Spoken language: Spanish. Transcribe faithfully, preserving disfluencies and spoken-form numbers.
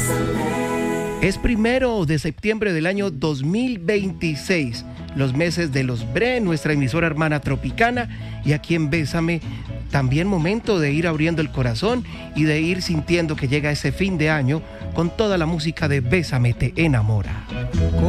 Es primero de septiembre del año dos mil veintiséis, los meses de los Bre, nuestra emisora hermana Tropicana, y aquí en Bésame, también momento de ir abriendo el corazón y de ir sintiendo que llega ese fin de año con toda la música de Bésame te enamora.